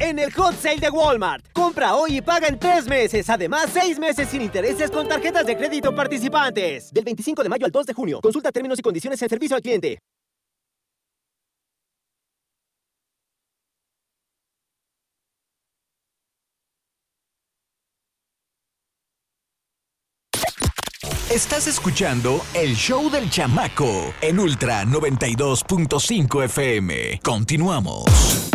en el Hot Sale de Walmart. Compra hoy y paga en 3 meses. Además, 6 meses sin intereses con tarjetas de crédito participantes. Del 25 de mayo al 2 de junio. Consulta términos y condiciones en servicio al cliente. Estás escuchando el show del chamaco en Ultra 92.5 FM. Continuamos.